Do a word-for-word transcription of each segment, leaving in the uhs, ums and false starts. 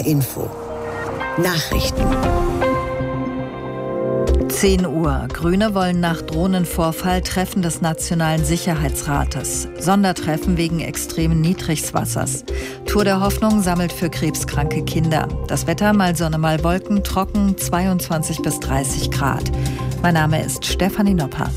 R Info. Nachrichten. zehn Uhr. Grüne wollen nach Drohnenvorfall Treffen des Nationalen Sicherheitsrates. Sondertreffen wegen extremen Niedrigwassers. Tour der Hoffnung sammelt für krebskranke Kinder. Das Wetter mal Sonne, mal Wolken, trocken, zweiundzwanzig bis dreißig Grad. Mein Name ist Stefanie Nopper.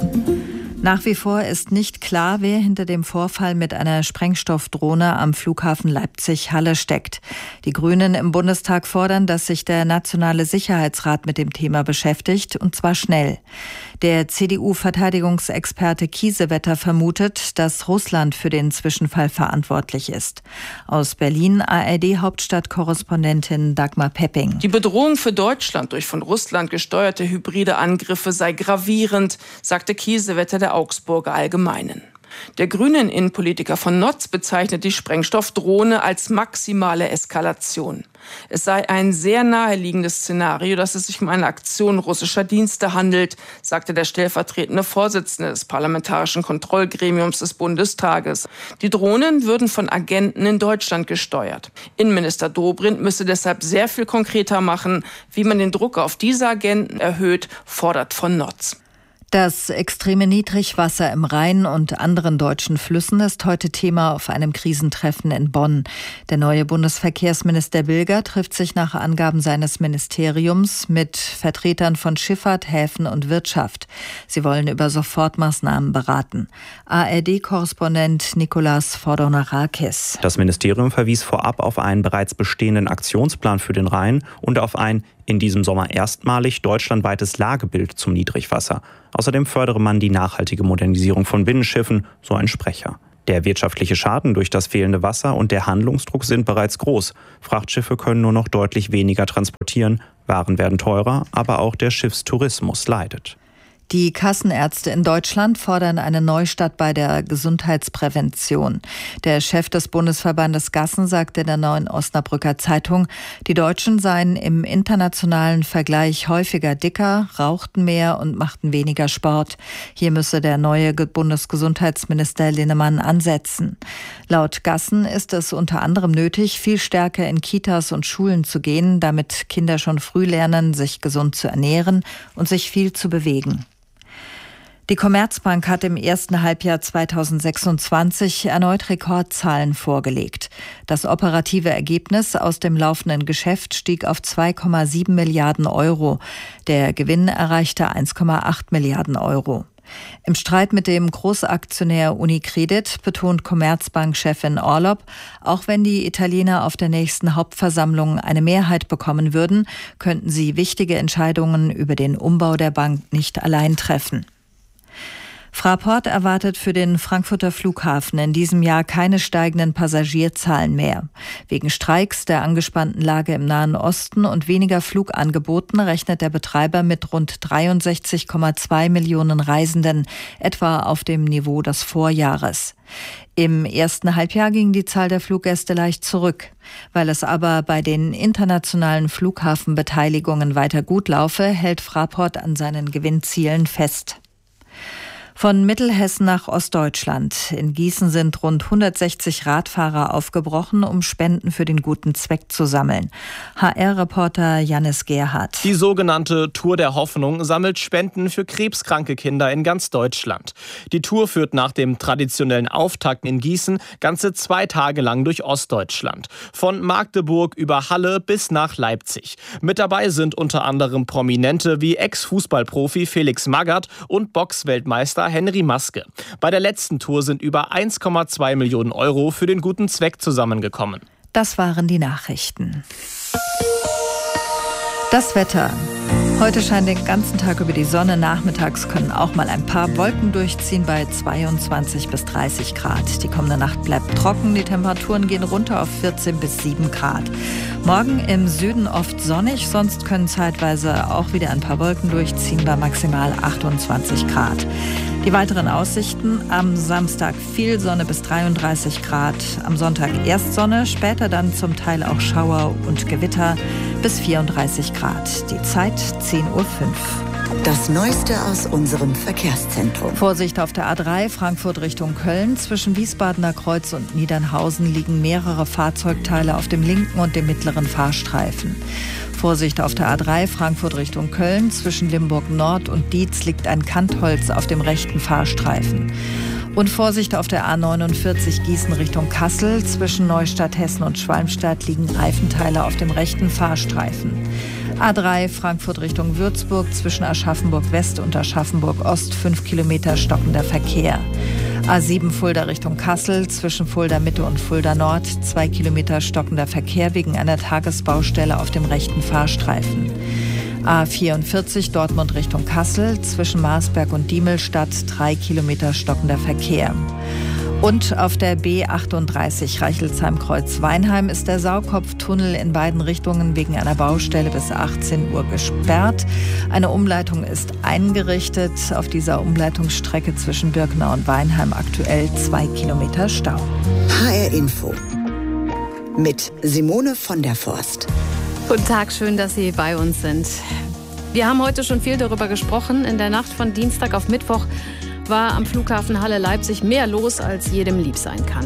Nach wie vor ist nicht klar, wer hinter dem Vorfall mit einer Sprengstoffdrohne am Flughafen Leipzig-Halle steckt. Die Grünen im Bundestag fordern, dass sich der Nationale Sicherheitsrat mit dem Thema beschäftigt, und zwar schnell. Der C D U-Verteidigungsexperte Kiesewetter vermutet, dass Russland für den Zwischenfall verantwortlich ist. Aus Berlin A R D-Hauptstadtkorrespondentin Dagmar Pepping. Die Bedrohung für Deutschland durch von Russland gesteuerte hybride Angriffe sei gravierend, sagte Kiesewetter der Augsburger Allgemeinen. Der grünen Innenpolitiker von Notz bezeichnet die Sprengstoffdrohne als maximale Eskalation. Es sei ein sehr naheliegendes Szenario, dass es sich um eine Aktion russischer Dienste handelt, sagte der stellvertretende Vorsitzende des Parlamentarischen Kontrollgremiums des Bundestages. Die Drohnen würden von Agenten in Deutschland gesteuert. Innenminister Dobrindt müsse deshalb sehr viel konkreter machen, wie man den Druck auf diese Agenten erhöht, fordert von Notz. Das extreme Niedrigwasser im Rhein und anderen deutschen Flüssen ist heute Thema auf einem Krisentreffen in Bonn. Der neue Bundesverkehrsminister Bilger trifft sich nach Angaben seines Ministeriums mit Vertretern von Schifffahrt, Häfen und Wirtschaft. Sie wollen über Sofortmaßnahmen beraten. A R D-Korrespondent Nikolaus Fordonarakis. Das Ministerium verwies vorab auf einen bereits bestehenden Aktionsplan für den Rhein und auf ein in diesem Sommer erstmalig deutschlandweites Lagebild zum Niedrigwasser. Außerdem fördere man die nachhaltige Modernisierung von Binnenschiffen, so ein Sprecher. Der wirtschaftliche Schaden durch das fehlende Wasser und der Handlungsdruck sind bereits groß. Frachtschiffe können nur noch deutlich weniger transportieren, Waren werden teurer, aber auch der Schiffstourismus leidet. Die Kassenärzte in Deutschland fordern eine Neustart bei der Gesundheitsprävention. Der Chef des Bundesverbandes Gassen sagte in der Neuen Osnabrücker Zeitung, die Deutschen seien im internationalen Vergleich häufiger dicker, rauchten mehr und machten weniger Sport. Hier müsse der neue Bundesgesundheitsminister Linnemann ansetzen. Laut Gassen ist es unter anderem nötig, viel stärker in Kitas und Schulen zu gehen, damit Kinder schon früh lernen, sich gesund zu ernähren und sich viel zu bewegen. Die Commerzbank hat im ersten Halbjahr zweitausendsechsundzwanzig erneut Rekordzahlen vorgelegt. Das operative Ergebnis aus dem laufenden Geschäft stieg auf zwei Komma sieben Milliarden Euro. Der Gewinn erreichte eins Komma acht Milliarden Euro. Im Streit mit dem Großaktionär Unicredit betont Commerzbank-Chefin Orlopp, auch wenn die Italiener auf der nächsten Hauptversammlung eine Mehrheit bekommen würden, könnten sie wichtige Entscheidungen über den Umbau der Bank nicht allein treffen. Fraport erwartet für den Frankfurter Flughafen in diesem Jahr keine steigenden Passagierzahlen mehr. Wegen Streiks, der angespannten Lage im Nahen Osten und weniger Flugangeboten rechnet der Betreiber mit rund dreiundsechzig Komma zwei Millionen Reisenden, etwa auf dem Niveau des Vorjahres. Im ersten Halbjahr ging die Zahl der Fluggäste leicht zurück. Weil es aber bei den internationalen Flughafenbeteiligungen weiter gut laufe, hält Fraport an seinen Gewinnzielen fest. Von Mittelhessen nach Ostdeutschland. In Gießen sind rund hundertsechzig Radfahrer aufgebrochen, um Spenden für den guten Zweck zu sammeln. H R-Reporter Jannis Gerhardt. Die sogenannte Tour der Hoffnung sammelt Spenden für krebskranke Kinder in ganz Deutschland. Die Tour führt nach dem traditionellen Auftakt in Gießen ganze zwei Tage lang durch Ostdeutschland. Von Magdeburg über Halle bis nach Leipzig. Mit dabei sind unter anderem Prominente wie Ex-Fußballprofi Felix Magath und Boxweltmeister Henry Maske. Bei der letzten Tour sind über eins Komma zwei Millionen Euro für den guten Zweck zusammengekommen. Das waren die Nachrichten. Das Wetter. Heute scheint den ganzen Tag über die Sonne. Nachmittags können auch mal ein paar Wolken durchziehen bei zweiundzwanzig bis dreißig Grad. Die kommende Nacht bleibt trocken. Die Temperaturen gehen runter auf vierzehn bis sieben Grad. Morgen im Süden oft sonnig. Sonst können zeitweise auch wieder ein paar Wolken durchziehen bei maximal achtundzwanzig Grad. Die weiteren Aussichten: am Samstag viel Sonne bis dreiunddreißig Grad, am Sonntag erst Sonne, später dann zum Teil auch Schauer und Gewitter bis vierunddreißig Grad. Die Zeit zehn Uhr fünf. Das Neueste aus unserem Verkehrszentrum. Vorsicht auf der A drei Frankfurt Richtung Köln. Zwischen Wiesbadener Kreuz und Niedernhausen liegen mehrere Fahrzeugteile auf dem linken und dem mittleren Fahrstreifen. Vorsicht auf der A drei Frankfurt Richtung Köln. Zwischen Limburg Nord und Dietz liegt ein Kantholz auf dem rechten Fahrstreifen. Und Vorsicht auf der A neunundvierzig Gießen Richtung Kassel. Zwischen Neustadt Hessen und Schwalmstadt liegen Reifenteile auf dem rechten Fahrstreifen. A drei Frankfurt Richtung Würzburg. Zwischen Aschaffenburg West und Aschaffenburg Ost fünf Kilometer stockender Verkehr. A sieben Fulda Richtung Kassel. Zwischen Fulda Mitte und Fulda Nord zwei Kilometer stockender Verkehr wegen einer Tagesbaustelle auf dem rechten Fahrstreifen. A vierundvierzig Dortmund Richtung Kassel. Zwischen Marsberg und Diemelstadt drei Kilometer stockender Verkehr. Und auf der B achtunddreißig Reichelsheim-Kreuz-Weinheim ist der Saukopftunnel in beiden Richtungen wegen einer Baustelle bis achtzehn Uhr gesperrt. Eine Umleitung ist eingerichtet. Auf dieser Umleitungsstrecke zwischen Birkenau und Weinheim aktuell zwei Kilometer Stau. H R Info mit Simone von der Forst. Guten Tag, schön, dass Sie bei uns sind. Wir haben heute schon viel darüber gesprochen. In der Nacht von Dienstag auf Mittwoch war am Flughafen Halle-Leipzig mehr los, als jedem lieb sein kann.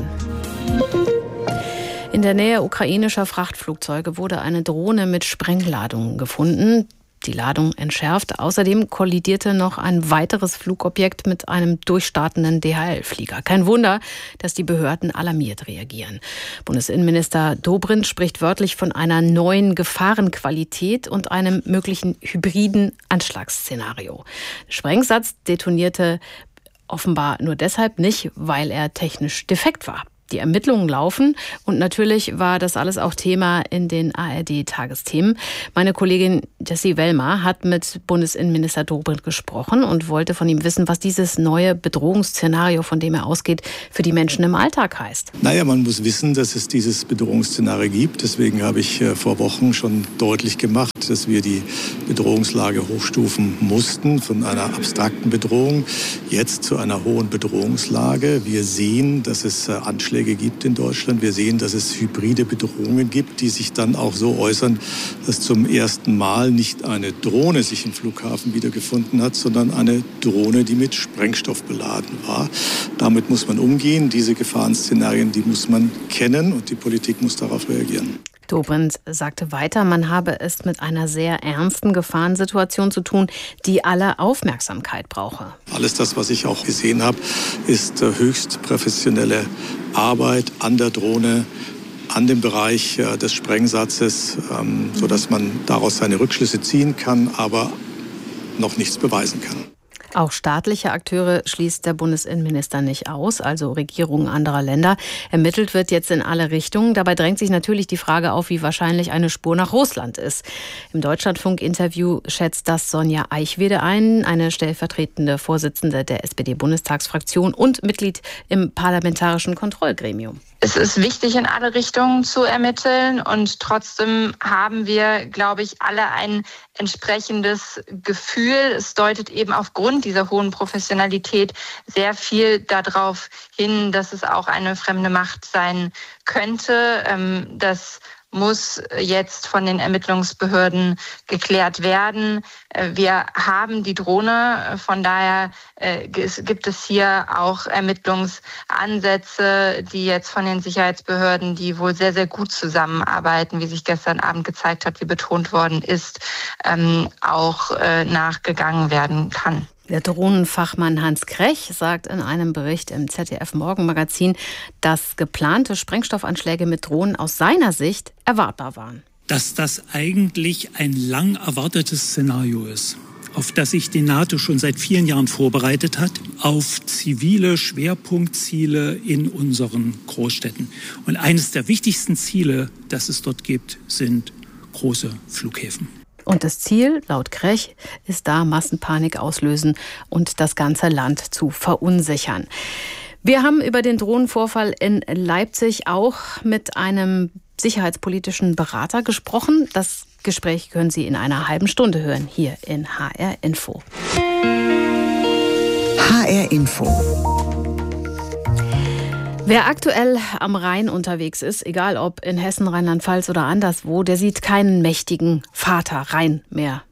In der Nähe ukrainischer Frachtflugzeuge wurde eine Drohne mit Sprengladungen gefunden. Die Ladung entschärft. Außerdem kollidierte noch ein weiteres Flugobjekt mit einem durchstartenden D H L-Flieger. Kein Wunder, dass die Behörden alarmiert reagieren. Bundesinnenminister Dobrindt spricht wörtlich von einer neuen Gefahrenqualität und einem möglichen hybriden Anschlagsszenario. Der Sprengsatz detonierte offenbar nur deshalb nicht, weil er technisch defekt war. Die Ermittlungen laufen und natürlich war das alles auch Thema in den A R D-Tagesthemen. Meine Kollegin Jessie Wellmer hat mit Bundesinnenminister Dobrindt gesprochen und wollte von ihm wissen, was dieses neue Bedrohungsszenario, von dem er ausgeht, für die Menschen im Alltag heißt. Naja, man muss wissen, dass es dieses Bedrohungsszenario gibt. Deswegen habe ich vor Wochen schon deutlich gemacht, dass wir die Bedrohungslage hochstufen mussten von einer abstrakten Bedrohung jetzt zu einer hohen Bedrohungslage. Wir sehen, dass es Anschläge gibt in Deutschland. Wir sehen, dass es hybride Bedrohungen gibt, die sich dann auch so äußern, dass zum ersten Mal nicht eine Drohne sich im Flughafen wiedergefunden hat, sondern eine Drohne, die mit Sprengstoff beladen war. Damit muss man umgehen. Diese Gefahrenszenarien, die muss man kennen und die Politik muss darauf reagieren. Dobrindt sagte weiter, man habe es mit einer sehr ernsten Gefahrensituation zu tun, die alle Aufmerksamkeit brauche. Alles das, was ich auch gesehen habe, ist höchst professionelle Arbeit an der Drohne, an dem Bereich des Sprengsatzes, sodass man daraus seine Rückschlüsse ziehen kann, aber noch nichts beweisen kann. Auch staatliche Akteure schließt der Bundesinnenminister nicht aus, also Regierungen anderer Länder. Ermittelt wird jetzt in alle Richtungen. Dabei drängt sich natürlich die Frage auf, wie wahrscheinlich eine Spur nach Russland ist. Im Deutschlandfunk-Interview schätzt das Sonja Eichwede ein, eine stellvertretende Vorsitzende der S P D-Bundestagsfraktion und Mitglied im Parlamentarischen Kontrollgremium. Es ist wichtig, in alle Richtungen zu ermitteln und trotzdem haben wir, glaube ich, alle ein entsprechendes Gefühl. Es deutet eben aufgrund dieser hohen Professionalität sehr viel darauf hin, dass es auch eine fremde Macht sein könnte. Das muss jetzt von den Ermittlungsbehörden geklärt werden. Wir haben die Drohne, von daher gibt es hier auch Ermittlungsansätze, die jetzt von den Sicherheitsbehörden, die wohl sehr, sehr gut zusammenarbeiten, wie sich gestern Abend gezeigt hat, wie betont worden ist, auch nachgegangen werden kann. Der Drohnenfachmann Hans Krech sagt in einem Bericht im Z D F-Morgenmagazin, dass geplante Sprengstoffanschläge mit Drohnen aus seiner Sicht erwartbar waren. Dass das eigentlich ein lang erwartetes Szenario ist, auf das sich die NATO schon seit vielen Jahren vorbereitet hat, auf zivile Schwerpunktziele in unseren Großstädten. Und eines der wichtigsten Ziele, das es dort gibt, sind große Flughäfen. Und das Ziel, laut Krech, ist da, Massenpanik auslösen und das ganze Land zu verunsichern. Wir haben über den Drohnenvorfall in Leipzig auch mit einem sicherheitspolitischen Berater gesprochen. Das Gespräch können Sie in einer halben Stunde hören, hier in H R Info. H R Info. Wer aktuell am Rhein unterwegs ist, egal ob in Hessen, Rheinland-Pfalz oder anderswo, der sieht keinen mächtigen Vater Rhein mehr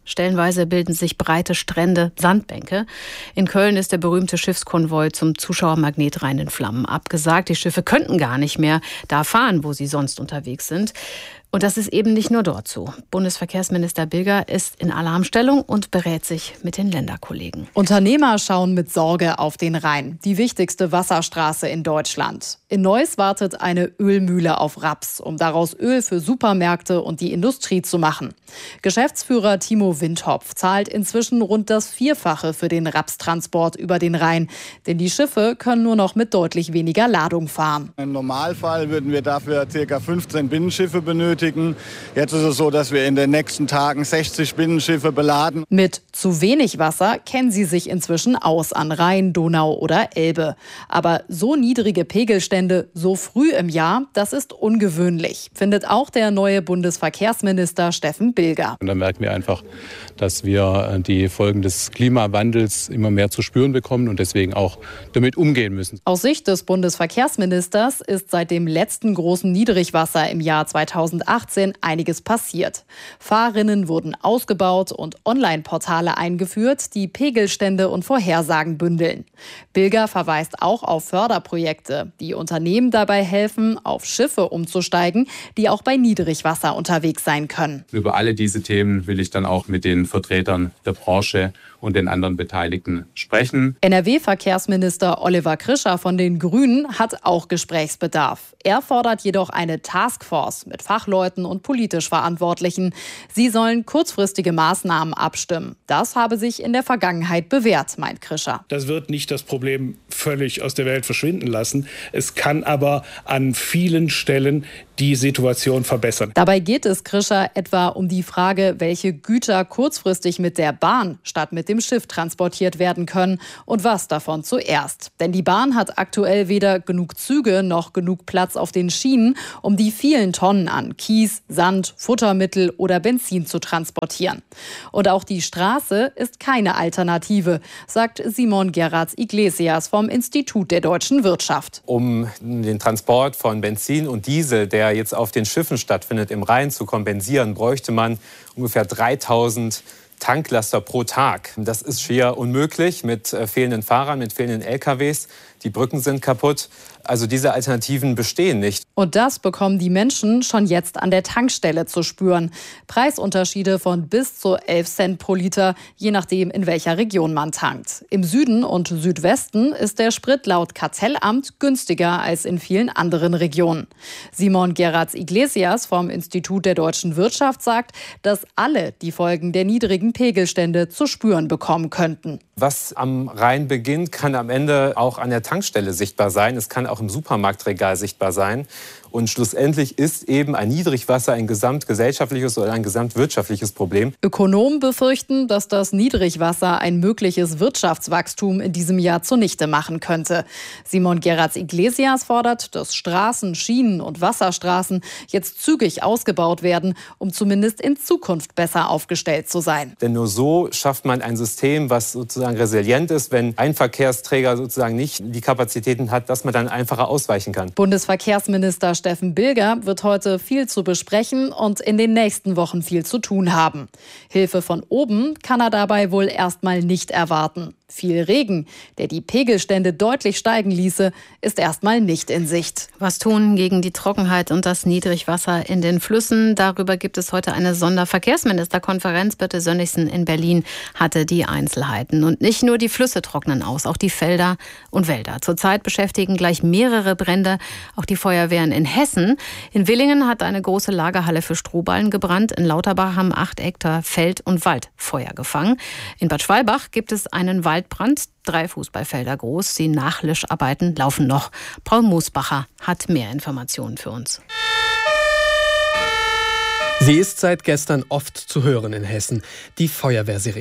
Stellenweise bilden sich breite Strände, Sandbänke. In Köln ist der berühmte Schiffskonvoi zum Zuschauermagnet Rhein in Flammen abgesagt. Die Schiffe könnten gar nicht mehr da fahren, wo sie sonst unterwegs sind. Und das ist eben nicht nur dort so. Bundesverkehrsminister Bilger ist in Alarmstellung und berät sich mit den Länderkollegen. Unternehmer schauen mit Sorge auf den Rhein, die wichtigste Wasserstraße in Deutschland. In Neuss wartet eine Ölmühle auf Raps, um daraus Öl für Supermärkte und die Industrie zu machen. Geschäftsführer Timo Windhopf zahlt inzwischen rund das Vierfache für den Rapstransport über den Rhein. Denn die Schiffe können nur noch mit deutlich weniger Ladung fahren. Im Normalfall würden wir dafür ca. fünfzehn Binnenschiffe benötigen. Jetzt ist es so, dass wir in den nächsten Tagen sechzig Binnenschiffe beladen. Mit zu wenig Wasser kennen sie sich inzwischen aus an Rhein, Donau oder Elbe. Aber so niedrige Pegelstände so früh im Jahr, das ist ungewöhnlich, findet auch der neue Bundesverkehrsminister Steffen Bilger. Und da merken wir einfach, dass wir die Folgen des Klimawandels immer mehr zu spüren bekommen und deswegen auch damit umgehen müssen. Aus Sicht des Bundesverkehrsministers ist seit dem letzten großen Niedrigwasser im Jahr zweitausendachtzehn einiges passiert. Fahrrinnen wurden ausgebaut und Online-Portale eingeführt, die Pegelstände und Vorhersagen bündeln. Bilger verweist auch auf Förderprojekte, die Unternehmen dabei helfen, auf Schiffe umzusteigen, die auch bei Niedrigwasser unterwegs sein können. Über alle diese Themen will ich dann auch mit den Vertretern der Branche und den anderen Beteiligten sprechen. N R W-Verkehrsminister Oliver Krischer von den Grünen hat auch Gesprächsbedarf. Er fordert jedoch eine Taskforce mit Fachleuten und politisch Verantwortlichen. Sie sollen kurzfristige Maßnahmen abstimmen. Das habe sich in der Vergangenheit bewährt, meint Krischer. Das wird nicht das Problem völlig aus der Welt verschwinden lassen. Es kann aber an vielen Stellen die Situation verbessern. Dabei geht es Krischer etwa um die Frage, welche Güter kurzfristig mit der Bahn statt mit dem Schiff transportiert werden können und was davon zuerst. Denn die Bahn hat aktuell weder genug Züge noch genug Platz auf den Schienen, um die vielen Tonnen an Kies, Sand, Futtermittel oder Benzin zu transportieren. Und auch die Straße ist keine Alternative, sagt Simon Gerards Iglesias vom Institut der deutschen Wirtschaft. Um den Transport von Benzin und Diesel, der jetzt auf den Schiffen stattfindet, im Rhein zu kompensieren, bräuchte man ungefähr dreitausend Tanklaster pro Tag. Das ist schier unmöglich mit äh, fehlenden Fahrern, mit fehlenden L K Ws. Die Brücken sind kaputt. Also diese Alternativen bestehen nicht. Und das bekommen die Menschen schon jetzt an der Tankstelle zu spüren. Preisunterschiede von bis zu elf Cent pro Liter, je nachdem, in welcher Region man tankt. Im Süden und Südwesten ist der Sprit laut Kartellamt günstiger als in vielen anderen Regionen. Simon Gerards Iglesias vom Institut der deutschen Wirtschaft sagt, dass alle die Folgen der niedrigen Pegelstände zu spüren bekommen könnten. Was am Rhein beginnt, kann am Ende auch an der Tankstelle sichtbar sein. Es kann auch im Supermarktregal sichtbar sein. Und schlussendlich ist eben ein Niedrigwasser ein gesamtgesellschaftliches oder ein gesamtwirtschaftliches Problem. Ökonomen befürchten, dass das Niedrigwasser ein mögliches Wirtschaftswachstum in diesem Jahr zunichte machen könnte. Simon Gerards Iglesias fordert, dass Straßen, Schienen und Wasserstraßen jetzt zügig ausgebaut werden, um zumindest in Zukunft besser aufgestellt zu sein. Denn nur so schafft man ein System, was sozusagen resilient ist, wenn ein Verkehrsträger sozusagen nicht die Kapazitäten hat, dass man dann einfacher ausweichen kann. Bundesverkehrsminister Steffen Bilger wird heute viel zu besprechen und in den nächsten Wochen viel zu tun haben. Hilfe von oben kann er dabei wohl erstmal nicht erwarten. Viel Regen, der die Pegelstände deutlich steigen ließe, ist erstmal nicht in Sicht. Was tun gegen die Trockenheit und das Niedrigwasser in den Flüssen? Darüber gibt es heute eine Sonderverkehrsministerkonferenz. Birte Sönnigsen in Berlin hatte die Einzelheiten. Und nicht nur die Flüsse trocknen aus, auch die Felder und Wälder. Zurzeit beschäftigen gleich mehrere Brände auch die Feuerwehren in Hessen. In Villingen hat eine große Lagerhalle für Strohballen gebrannt. In Lauterbach haben acht Hektar Feld- und Wald Feuer gefangen. In Bad Schwalbach gibt es einen Wald Waldbrand, drei Fußballfelder groß. Die Nachlöscharbeiten laufen noch. Paul Moosbacher hat mehr Informationen für uns. Sie ist seit gestern oft zu hören in Hessen, die Feuerwehrsirene.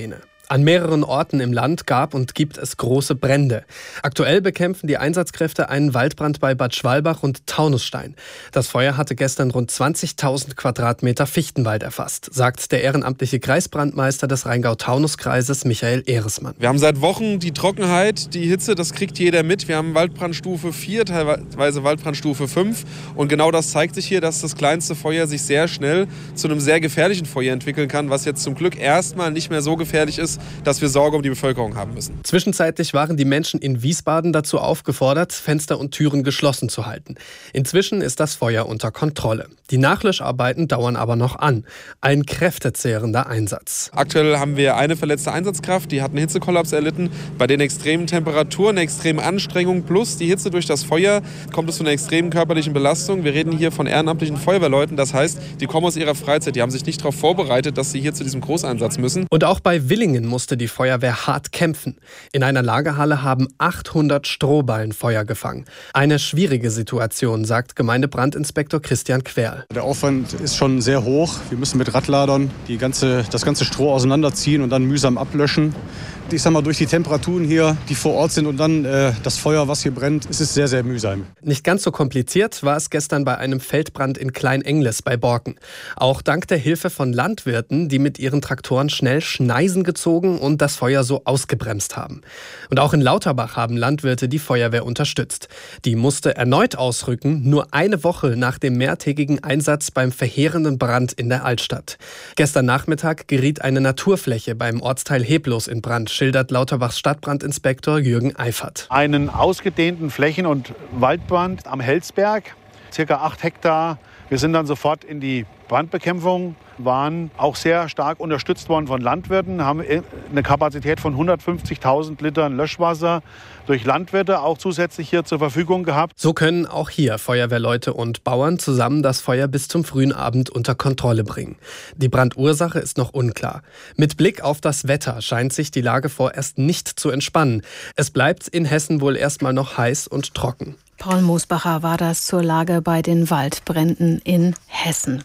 An mehreren Orten im Land gab und gibt es große Brände. Aktuell bekämpfen die Einsatzkräfte einen Waldbrand bei Bad Schwalbach und Taunusstein. Das Feuer hatte gestern rund zwanzigtausend Quadratmeter Fichtenwald erfasst, sagt der ehrenamtliche Kreisbrandmeister des Rheingau-Taunus-Kreises Michael Ehresmann. Wir haben seit Wochen die Trockenheit, die Hitze, das kriegt jeder mit. Wir haben Waldbrandstufe vier, teilweise Waldbrandstufe fünf. Und genau das zeigt sich hier, dass das kleinste Feuer sich sehr schnell zu einem sehr gefährlichen Feuer entwickeln kann, was jetzt zum Glück erstmal nicht mehr so gefährlich ist, dass wir Sorge um die Bevölkerung haben müssen. Zwischenzeitlich waren die Menschen in Wiesbaden dazu aufgefordert, Fenster und Türen geschlossen zu halten. Inzwischen ist das Feuer unter Kontrolle. Die Nachlöscharbeiten dauern aber noch an. Ein kräftezehrender Einsatz. Aktuell haben wir eine verletzte Einsatzkraft, die hat einen Hitzekollaps erlitten. Bei den extremen Temperaturen, der extremen Anstrengung plus die Hitze durch das Feuer kommt es zu einer extremen körperlichen Belastung. Wir reden hier von ehrenamtlichen Feuerwehrleuten, das heißt, die kommen aus ihrer Freizeit, die haben sich nicht darauf vorbereitet, dass sie hier zu diesem Großeinsatz müssen. Und auch bei Willingen musste die Feuerwehr hart kämpfen. In einer Lagerhalle haben achthundert Strohballen Feuer gefangen. Eine schwierige Situation, sagt Gemeindebrandinspektor Christian Querl. Der Aufwand ist schon sehr hoch. Wir müssen mit Radladern die ganze, das ganze Stroh auseinanderziehen und dann mühsam ablöschen. Ich sag mal, durch die Temperaturen hier, die vor Ort sind und dann äh, das Feuer, was hier brennt, ist es sehr, sehr mühsam. Nicht ganz so kompliziert war es gestern bei einem Feldbrand in Klein-Engles bei Borken. Auch dank der Hilfe von Landwirten, die mit ihren Traktoren schnell Schneisen gezogen und das Feuer so ausgebremst haben. Und auch in Lauterbach haben Landwirte die Feuerwehr unterstützt. Die musste erneut ausrücken, nur eine Woche nach dem mehrtägigen Einsatz beim verheerenden Brand in der Altstadt. Gestern Nachmittag geriet eine Naturfläche beim Ortsteil Heblos in Brand, schildert Lauterbachs Stadtbrandinspektor Jürgen Eifert. Einen ausgedehnten Flächen- und Waldbrand am Helsberg, circa acht Hektar. Wir sind dann sofort in die Brandbekämpfung, waren auch sehr stark unterstützt worden von Landwirten, haben eine Kapazität von hundertfünfzigtausend Litern Löschwasser durch Landwirte auch zusätzlich hier zur Verfügung gehabt. So können auch hier Feuerwehrleute und Bauern zusammen das Feuer bis zum frühen Abend unter Kontrolle bringen. Die Brandursache ist noch unklar. Mit Blick auf das Wetter scheint sich die Lage vorerst nicht zu entspannen. Es bleibt in Hessen wohl erstmal noch heiß und trocken. Paul Moosbacher war das zur Lage bei den Waldbränden in Hessen.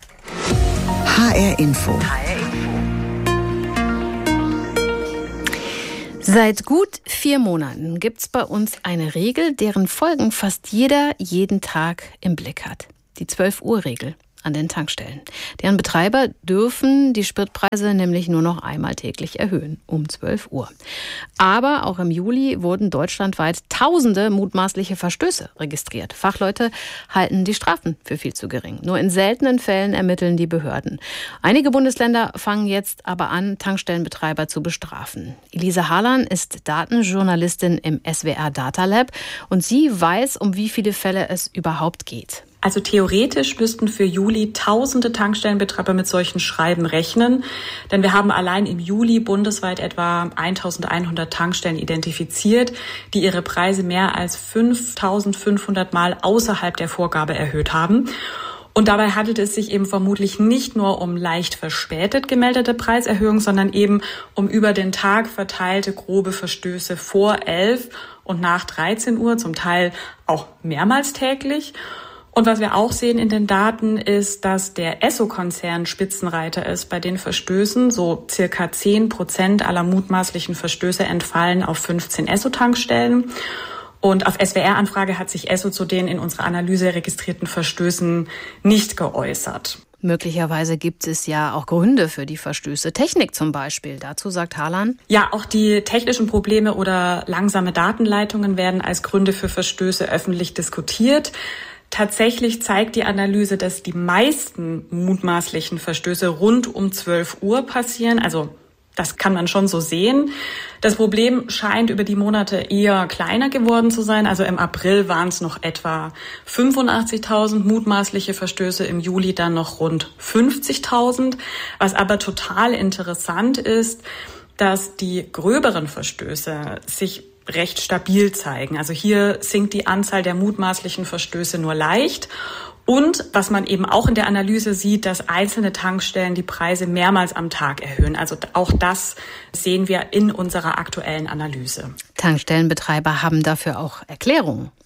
H R Info. Seit gut vier Monaten gibt es bei uns eine Regel, deren Folgen fast jeder jeden Tag im Blick hat. Die zwölf Uhr Regel an den Tankstellen. Deren Betreiber dürfen die Spritpreise nämlich nur noch einmal täglich erhöhen, um zwölf Uhr. Aber auch im Juli wurden deutschlandweit tausende mutmaßliche Verstöße registriert. Fachleute halten die Strafen für viel zu gering. Nur in seltenen Fällen ermitteln die Behörden. Einige Bundesländer fangen jetzt aber an, Tankstellenbetreiber zu bestrafen. Elisa Harlan ist Datenjournalistin im S W R Data Lab und sie weiß, um wie viele Fälle es überhaupt geht. Also theoretisch müssten für Juli tausende Tankstellenbetreiber mit solchen Schreiben rechnen, denn wir haben allein im Juli bundesweit etwa eintausendeinhundert Tankstellen identifiziert, die ihre Preise mehr als fünftausendfünfhundert Mal außerhalb der Vorgabe erhöht haben. Und dabei handelt es sich eben vermutlich nicht nur um leicht verspätet gemeldete Preiserhöhungen, sondern eben um über den Tag verteilte grobe Verstöße vor elf und nach dreizehn Uhr, zum Teil auch mehrmals täglich. Und was wir auch sehen in den Daten ist, dass der Esso-Konzern Spitzenreiter ist bei den Verstößen. So circa zehn Prozent aller mutmaßlichen Verstöße entfallen auf fünfzehn Esso-Tankstellen. Und auf S W R-Anfrage hat sich Esso zu den in unserer Analyse registrierten Verstößen nicht geäußert. Möglicherweise gibt es ja auch Gründe für die Verstöße. Technik zum Beispiel. Dazu sagt Harlan. Ja, auch die technischen Probleme oder langsame Datenleitungen werden als Gründe für Verstöße öffentlich diskutiert. Tatsächlich zeigt die Analyse, dass die meisten mutmaßlichen Verstöße rund um zwölf Uhr passieren. Also das kann man schon so sehen. Das Problem scheint über die Monate eher kleiner geworden zu sein. Also im April waren es noch etwa fünfundachtzigtausend mutmaßliche Verstöße, im Juli dann noch rund fünfzigtausend. Was aber total interessant ist, dass die gröberen Verstöße sich recht stabil zeigen. Also hier sinkt die Anzahl der mutmaßlichen Verstöße nur leicht. Und was man eben auch in der Analyse sieht, dass einzelne Tankstellen die Preise mehrmals am Tag erhöhen. Also auch das sehen wir in unserer aktuellen Analyse. Tankstellenbetreiber haben dafür auch Erklärungen.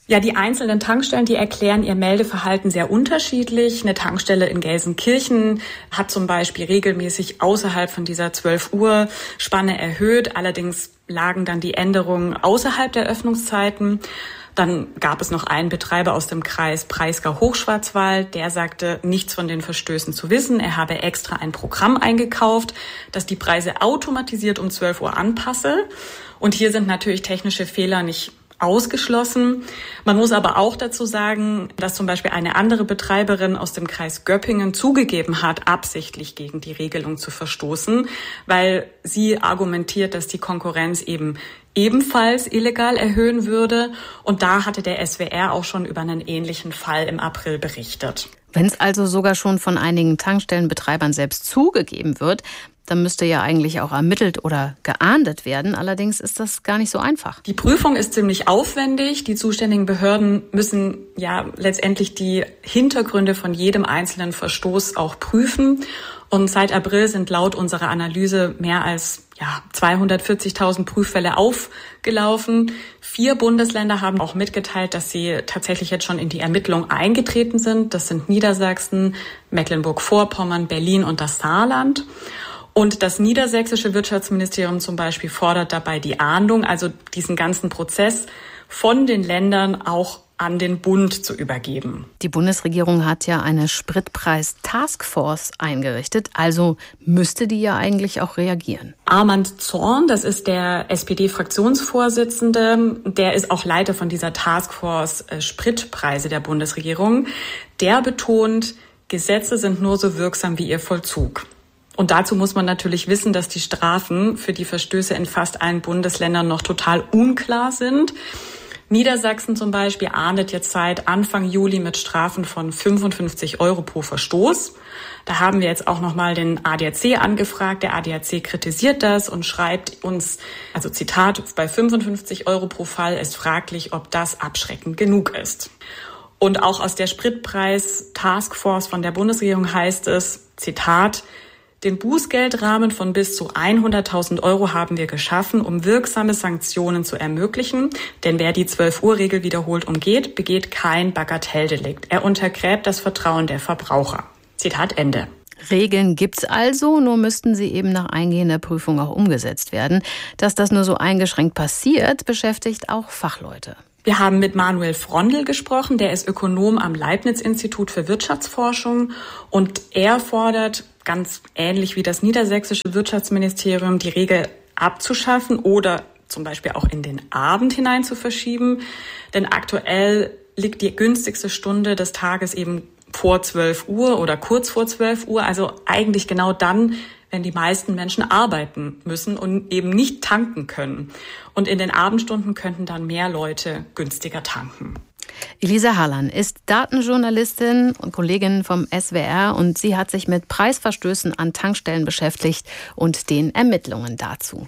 Ja, die einzelnen Tankstellen, die erklären ihr Meldeverhalten sehr unterschiedlich. Eine Tankstelle in Gelsenkirchen hat zum Beispiel regelmäßig außerhalb von dieser zwölf Uhr Spanne erhöht. Allerdings lagen dann die Änderungen außerhalb der Öffnungszeiten. Dann gab es noch einen Betreiber aus dem Kreis Breisgau-Hochschwarzwald, der sagte, nichts von den Verstößen zu wissen. Er habe extra ein Programm eingekauft, das die Preise automatisiert um zwölf Uhr anpasse. Und hier sind natürlich technische Fehler nicht ausgeschlossen. Man muss aber auch dazu sagen, dass zum Beispiel eine andere Betreiberin aus dem Kreis Göppingen zugegeben hat, absichtlich gegen die Regelung zu verstoßen, weil sie argumentiert, dass die Konkurrenz eben ebenfalls illegal erhöhen würde. Und da hatte der S W R auch schon über einen ähnlichen Fall im April berichtet. Wenn es also sogar schon von einigen Tankstellenbetreibern selbst zugegeben wird, dann müsste ja eigentlich auch ermittelt oder geahndet werden. Allerdings ist das gar nicht so einfach. Die Prüfung ist ziemlich aufwendig. Die zuständigen Behörden müssen ja letztendlich die Hintergründe von jedem einzelnen Verstoß auch prüfen. Und seit April sind laut unserer Analyse mehr als ja, zweihundertvierzigtausend Prüffälle aufgelaufen. Vier Bundesländer haben auch mitgeteilt, dass sie tatsächlich jetzt schon in die Ermittlung eingetreten sind. Das sind Niedersachsen, Mecklenburg-Vorpommern, Berlin und das Saarland. Und das niedersächsische Wirtschaftsministerium zum Beispiel fordert dabei die Ahndung, also diesen ganzen Prozess von den Ländern auch an den Bund zu übergeben. Die Bundesregierung hat ja eine Spritpreis-Taskforce eingerichtet, also müsste die ja eigentlich auch reagieren. Armand Zorn, das ist der S P D-Fraktionsvorsitzende, der ist auch Leiter von dieser Taskforce Spritpreise der Bundesregierung. Der betont, Gesetze sind nur so wirksam wie ihr Vollzug. Und dazu muss man natürlich wissen, dass die Strafen für die Verstöße in fast allen Bundesländern noch total unklar sind. Niedersachsen zum Beispiel ahndet jetzt seit Anfang Juli mit Strafen von fünfundfünfzig Euro pro Verstoß. Da haben wir jetzt auch nochmal den A D A C angefragt. Der A D A C kritisiert das und schreibt uns, also Zitat, bei fünfundfünfzig Euro pro Fall ist fraglich, ob das abschreckend genug ist. Und auch aus der Spritpreis-Taskforce von der Bundesregierung heißt es, Zitat, den Bußgeldrahmen von bis zu hunderttausend Euro haben wir geschaffen, um wirksame Sanktionen zu ermöglichen. Denn wer die zwölf Uhr Regel wiederholt umgeht, begeht kein Bagatelldelikt. Er untergräbt das Vertrauen der Verbraucher. Zitat Ende. Regeln gibt's also, nur müssten sie eben nach eingehender Prüfung auch umgesetzt werden. Dass das nur so eingeschränkt passiert, beschäftigt auch Fachleute. Wir haben mit Manuel Frondl gesprochen, der ist Ökonom am Leibniz-Institut für Wirtschaftsforschung und er fordert, ganz ähnlich wie das niedersächsische Wirtschaftsministerium, die Regel abzuschaffen oder zum Beispiel auch in den Abend hinein zu verschieben. Denn aktuell liegt die günstigste Stunde des Tages eben vor zwölf Uhr oder kurz vor zwölf Uhr, also eigentlich genau dann, wenn die meisten Menschen arbeiten müssen und eben nicht tanken können. Und in den Abendstunden könnten dann mehr Leute günstiger tanken. Elisa Harlan ist Datenjournalistin und Kollegin vom S W R und sie hat sich mit Preisverstößen an Tankstellen beschäftigt und den Ermittlungen dazu.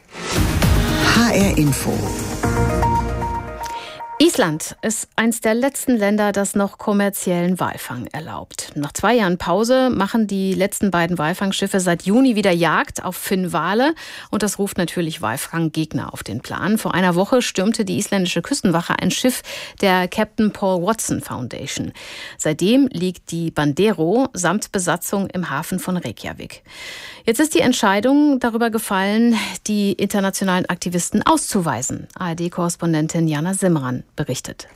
H R Info. Island ist eins der letzten Länder, das noch kommerziellen Walfang erlaubt. Nach zwei Jahren Pause machen die letzten beiden Walfangschiffe seit Juni wieder Jagd auf Finnwale. Und das ruft natürlich Walfanggegner auf den Plan. Vor einer Woche stürmte die isländische Küstenwache ein Schiff der Captain Paul Watson Foundation. Seitdem liegt die Bandero samt Besatzung im Hafen von Reykjavik. Jetzt ist die Entscheidung darüber gefallen, die internationalen Aktivisten auszuweisen. A R D-Korrespondentin Jana Simran berichtet.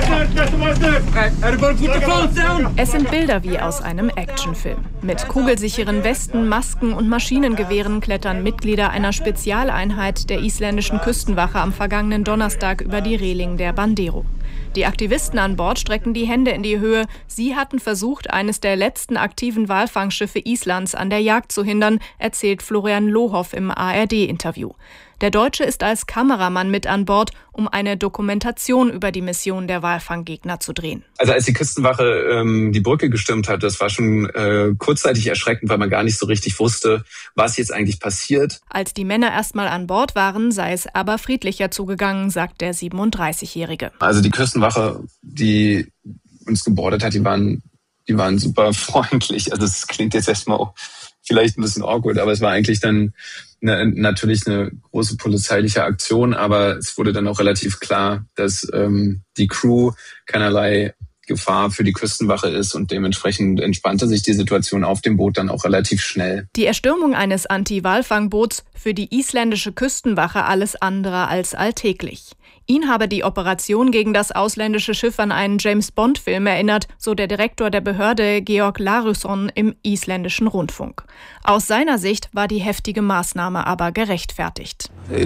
Es sind Bilder wie aus einem Actionfilm. Mit kugelsicheren Westen, Masken und Maschinengewehren klettern Mitglieder einer Spezialeinheit der isländischen Küstenwache am vergangenen Donnerstag über die Reling der Bandero. Die Aktivisten an Bord strecken die Hände in die Höhe. Sie hatten versucht, eines der letzten aktiven Walfangschiffe Islands an der Jagd zu hindern, erzählt Florian Lohoff im A R D-Interview. Der Deutsche ist als Kameramann mit an Bord, um eine Dokumentation über die Mission der Walfanggegner zu drehen. Also als die Küstenwache ähm, die Brücke gestürmt hat, das war schon äh, kurzzeitig erschreckend, weil man gar nicht so richtig wusste, was jetzt eigentlich passiert. Als die Männer erstmal an Bord waren, sei es aber friedlicher zugegangen, sagt der siebenunddreißigjährige. Also die Küstenwache, die uns gebordet hat, die waren, die waren super freundlich. Also das klingt jetzt erstmal vielleicht ein bisschen awkward, aber es war eigentlich dann eine, natürlich eine große polizeiliche Aktion, aber es wurde dann auch relativ klar, dass ähm, die Crew keinerlei Gefahr für die Küstenwache ist und dementsprechend entspannte sich die Situation auf dem Boot dann auch relativ schnell. Die Erstürmung eines Anti-Walfangboots für die isländische Küstenwache alles andere als alltäglich. Ihn habe die Operation gegen das ausländische Schiff an einen James-Bond-Film erinnert, so der Direktor der Behörde Georg Larusson im isländischen Rundfunk. Aus seiner Sicht war die heftige Maßnahme aber gerechtfertigt.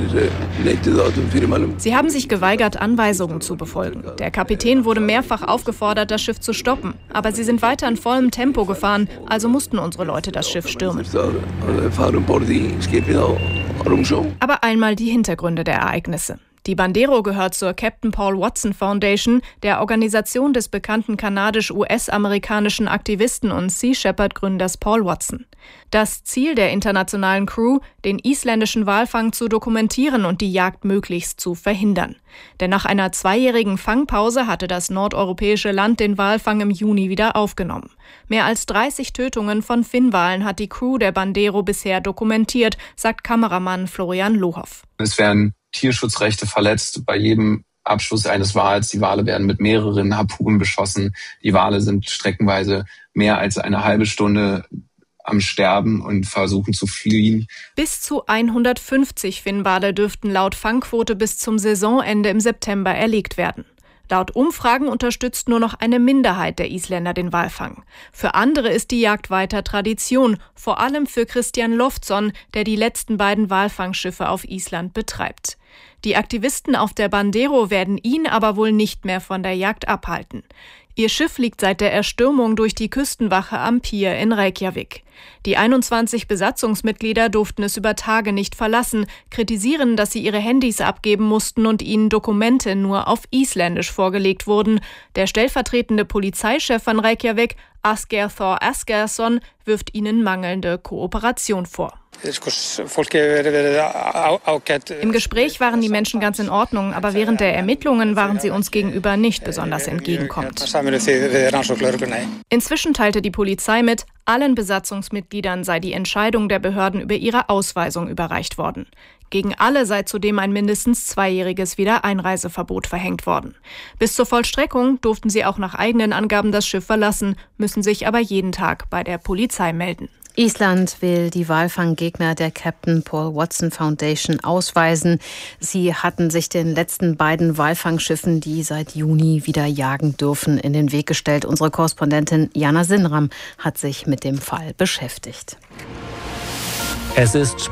Sie haben sich geweigert, Anweisungen zu befolgen. Der Kapitän wurde mehrfach aufgefordert, das Schiff zu stoppen. Aber sie sind weiter in vollem Tempo gefahren, also mussten unsere Leute das Schiff stürmen. Aber einmal die Hintergründe der Ereignisse. Die Bandero gehört zur Captain Paul Watson Foundation, der Organisation des bekannten kanadisch-U S-amerikanischen Aktivisten und Sea Shepherd-Gründers Paul Watson. Das Ziel der internationalen Crew, den isländischen Walfang zu dokumentieren und die Jagd möglichst zu verhindern. Denn nach einer zweijährigen Fangpause hatte das nordeuropäische Land den Walfang im Juni wieder aufgenommen. Mehr als dreißig Tötungen von Finnwalen hat die Crew der Bandero bisher dokumentiert, sagt Kameramann Florian Lohoff. Es werden Tierschutzrechte verletzt bei jedem Abschuss eines Wals. Die Wale werden mit mehreren Harpunen beschossen. Die Wale sind streckenweise mehr als eine halbe Stunde am Sterben und versuchen zu fliehen. Bis zu hundertfünfzig Finnwale dürften laut Fangquote bis zum Saisonende im September erlegt werden. Laut Umfragen unterstützt nur noch eine Minderheit der Isländer den Walfang. Für andere ist die Jagd weiter Tradition, vor allem für Christian Loftsson, der die letzten beiden Walfangschiffe auf Island betreibt. Die Aktivisten auf der Bandero werden ihn aber wohl nicht mehr von der Jagd abhalten. Ihr Schiff liegt seit der Erstürmung durch die Küstenwache am Pier in Reykjavik. Die einundzwanzig Besatzungsmitglieder durften es über Tage nicht verlassen, kritisieren, dass sie ihre Handys abgeben mussten und ihnen Dokumente nur auf Isländisch vorgelegt wurden. Der stellvertretende Polizeichef von Reykjavik, Asgeir Thor Asgeirsson, wirft ihnen mangelnde Kooperation vor. Im Gespräch waren die Menschen ganz in Ordnung, aber während der Ermittlungen waren sie uns gegenüber nicht besonders entgegenkommend. Inzwischen teilte die Polizei mit, allen Besatzungsmitgliedern sei die Entscheidung der Behörden über ihre Ausweisung überreicht worden. Gegen alle sei zudem ein mindestens zweijähriges Wiedereinreiseverbot verhängt worden. Bis zur Vollstreckung durften sie auch nach eigenen Angaben das Schiff verlassen, müssen sich aber jeden Tag bei der Polizei melden. Island will die Walfanggegner der Captain Paul Watson Foundation ausweisen. Sie hatten sich den letzten beiden Walfangschiffen, die seit Juni wieder jagen dürfen, in den Weg gestellt. Unsere Korrespondentin Jana Sinram hat sich mit dem Fall beschäftigt. Es ist